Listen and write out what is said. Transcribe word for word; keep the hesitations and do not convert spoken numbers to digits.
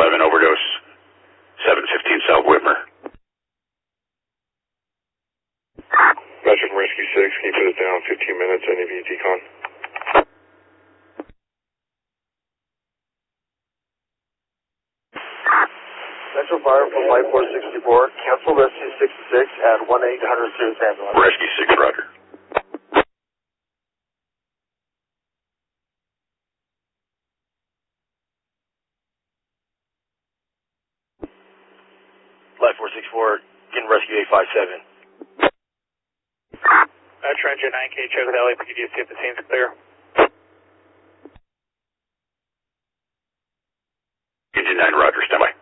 eleven overdose, seven fifteen South Whitmer. Roger from Rescue six, can you put it down fifteen minutes, N A V decon? Central Fire from Flight four sixty-four, cancel Rescue sixty-six at one eight hundred Sirius ambulance. Rescue six, roger. Flight four sixty-four, getting Rescue eight five seven. Uh, Trencher nine K, check with L A P D to see if the scene's clear. Engine nine, roger, standby.